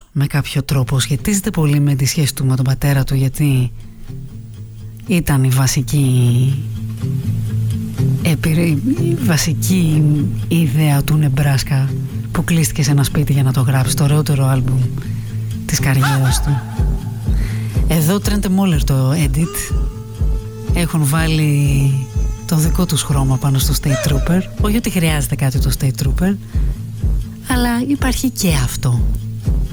με κάποιο τρόπο σχετίζεται πολύ με τη σχέση του με τον πατέρα του, γιατί ήταν η βασική ιδέα του Νεμπράσκα, που κλείστηκε σε ένα σπίτι για να το γράψει, το ωραιότερο άλμπουμ της καριέρας του. Εδώ Trent Moller το edit, έχουν βάλει το δικό τους χρώμα πάνω στο State Trooper. Όχι ότι χρειάζεται κάτι το State Trooper, αλλά υπάρχει και αυτό.